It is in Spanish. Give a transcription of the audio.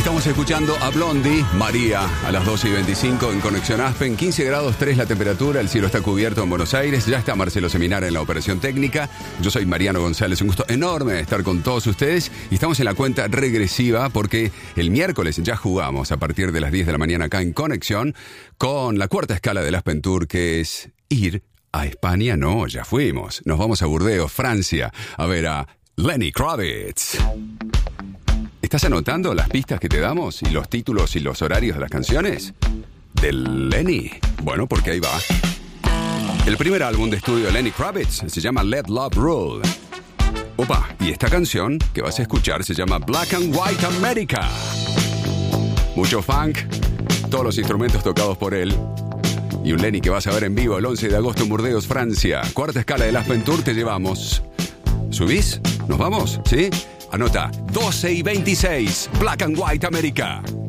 Estamos escuchando a Blondie, María, a las 12:25 en Conexión Aspen. 15 grados 3 la temperatura, el cielo está cubierto en Buenos Aires. Ya está Marcelo Seminara en la operación técnica. Yo soy Mariano González, un gusto enorme estar con todos ustedes. Y estamos en la cuenta regresiva porque el miércoles ya jugamos a partir de las 10 de la mañana acá en Conexión con la cuarta escala del Aspen Tour, que es ir a España. No, ya fuimos. Nos vamos a Burdeos, Francia, a ver a Lenny Kravitz. ¿Estás anotando las pistas que te damos y los títulos y los horarios de las canciones? ¿De Lenny? Bueno, porque ahí va. El primer álbum de estudio de Lenny Kravitz se llama Let Love Rule. Opa, y esta canción que vas a escuchar se llama Black and White America. Mucho funk, todos los instrumentos tocados por él. Y un Lenny que vas a ver en vivo el 11 de agosto en Burdeos, Francia. Cuarta escala del Aspen Tour te llevamos. ¿Subís? ¿Nos vamos? ¿Sí? Anota, 12:26, Black and White America.